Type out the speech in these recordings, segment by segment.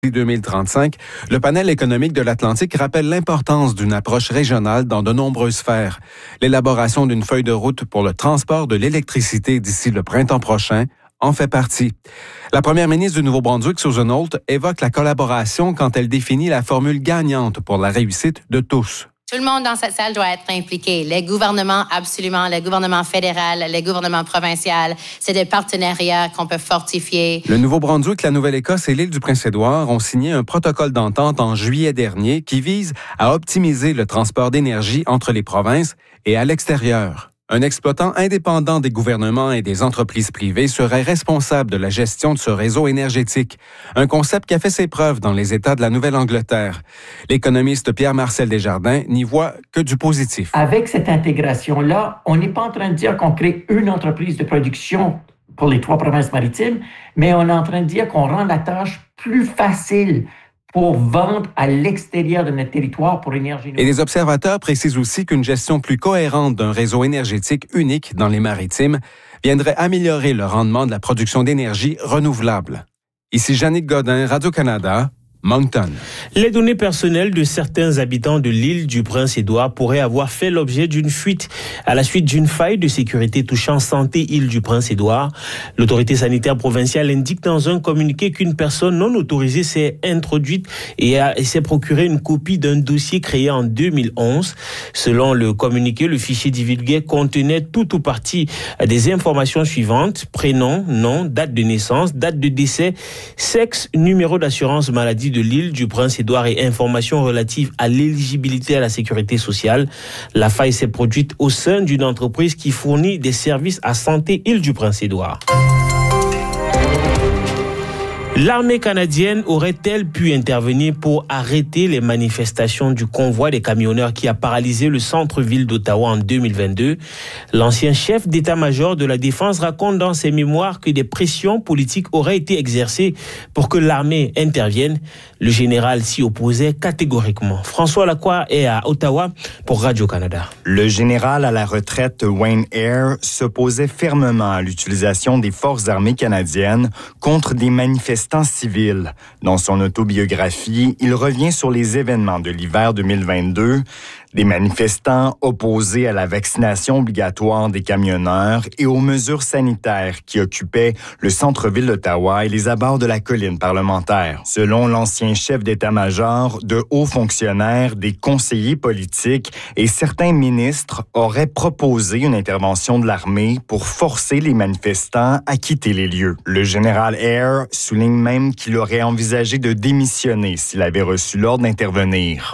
2035, le panel économique de l'Atlantique rappelle l'importance d'une approche régionale dans de nombreuses sphères. L'élaboration d'une feuille de route pour le transport de l'électricité d'ici le printemps prochain en fait partie. La première ministre du Nouveau-Brunswick, Susan Holt, évoque la collaboration quand elle définit la formule gagnante pour la réussite de tous. Tout le monde dans cette salle doit être impliqué. Les gouvernements, absolument. Le gouvernement fédéral, le gouvernement provincial. C'est des partenariats qu'on peut fortifier. Le Nouveau-Brunswick, la Nouvelle-Écosse et l'île du Prince-Édouard ont signé un protocole d'entente en juillet dernier qui vise à optimiser le transport d'énergie entre les provinces et à l'extérieur. Un exploitant indépendant des gouvernements et des entreprises privées serait responsable de la gestion de ce réseau énergétique, un concept qui a fait ses preuves dans les États de la Nouvelle-Angleterre. L'économiste Pierre-Marcel Desjardins n'y voit que du positif. Avec cette intégration-là, on n'est pas en train de dire qu'on crée une entreprise de production pour les 3 provinces maritimes, mais on est en train de dire qu'on rend la tâche plus facile pour vendre à l'extérieur de notre territoire pour énergie. Et les observateurs précisent aussi qu'une gestion plus cohérente d'un réseau énergétique unique dans les maritimes viendrait améliorer le rendement de la production d'énergie renouvelable. Ici Jannick Godin, Radio-Canada, Moncton. Les données personnelles de certains habitants de l'île du Prince-Édouard pourraient avoir fait l'objet d'une fuite à la suite d'une faille de sécurité touchant Santé Île du Prince-Édouard. L'autorité sanitaire provinciale indique dans un communiqué qu'une personne non autorisée s'est introduite et s'est procuré une copie d'un dossier créé en 2011. Selon le communiqué, le fichier divulgué contenait tout ou partie des informations suivantes: prénom, nom, date de naissance, date de décès, sexe, numéro d'assurance maladie de l'île du Prince-Édouard et informations relatives à l'éligibilité à la sécurité sociale. La faille s'est produite au sein d'une entreprise qui fournit des services à Santé Île du Prince-Édouard. L'armée canadienne aurait-elle pu intervenir pour arrêter les manifestations du convoi des camionneurs qui a paralysé le centre-ville d'Ottawa en 2022? L'ancien chef d'état-major de la Défense raconte dans ses mémoires que des pressions politiques auraient été exercées pour que l'armée intervienne. Le général s'y opposait catégoriquement. François Lacroix est à Ottawa pour Radio-Canada. Le général à la retraite Wayne Eyre s'opposait fermement à l'utilisation des forces armées canadiennes contre des manifestants civils. Dans son autobiographie, il revient sur les événements de l'hiver 2022, des manifestants opposés à la vaccination obligatoire des camionneurs et aux mesures sanitaires qui occupaient le centre-ville d'Ottawa et les abords de la colline parlementaire. Selon l'ancien chef d'état-major, de hauts fonctionnaires, des conseillers politiques et certains ministres auraient proposé une intervention de l'armée pour forcer les manifestants à quitter les lieux. Le général Eyre souligne même qu'il aurait envisagé de démissionner s'il avait reçu l'ordre d'intervenir.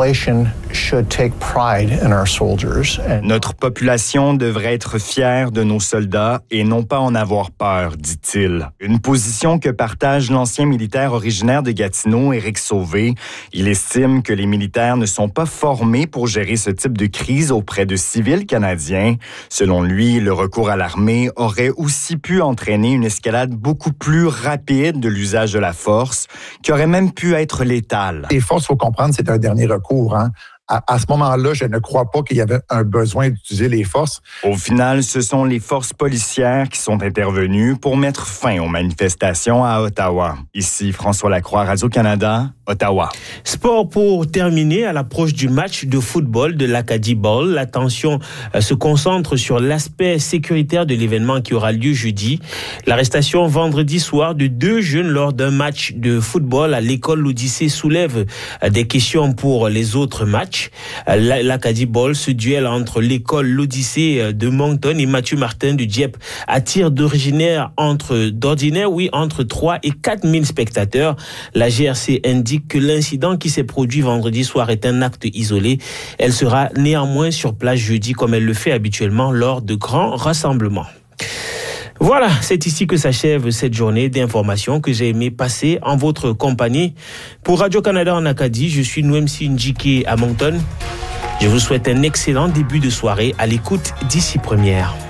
Notre population devrait être fière de nos soldats et non pas en avoir peur, dit-il. Une position que partage l'ancien militaire originaire de Gatineau, Éric Sauvé. Il estime que les militaires ne sont pas formés pour gérer ce type de crise auprès de civils canadiens. Selon lui, le recours à l'armée aurait aussi pu entraîner une escalade beaucoup plus rapide de l'usage de la force, qui aurait même pu être létale. Les forces, il faut comprendre, c'est un dernier recours, hein. À ce moment-là, je ne crois pas qu'il y avait un besoin d'utiliser les forces. Au final, ce sont les forces policières qui sont intervenues pour mettre fin aux manifestations à Ottawa. Ici, François Lacroix, Radio-Canada, Ottawa. Sport pour terminer. À l'approche du match de football de l'Acadie Bowl, l'attention se concentre sur l'aspect sécuritaire de l'événement qui aura lieu jeudi. L'arrestation vendredi soir de 2 jeunes lors d'un match de football à l'école L'Odyssée soulève des questions pour les autres matchs. L'Acadie Bowl, ce duel entre l'école L'Odyssée de Moncton et Mathieu Martin du Dieppe attire d'ordinaire entre 3 et 4 000 spectateurs. La GRC indique que l'incident qui s'est produit vendredi soir est un acte isolé. Elle sera néanmoins sur place jeudi comme elle le fait habituellement lors de grands rassemblements. Voilà, c'est ici que s'achève cette journée d'information que j'ai aimé passer en votre compagnie. Pour Radio-Canada en Acadie, je suis Nouemsi Njike à Moncton. Je vous souhaite un excellent début de soirée à l'écoute d'ici première.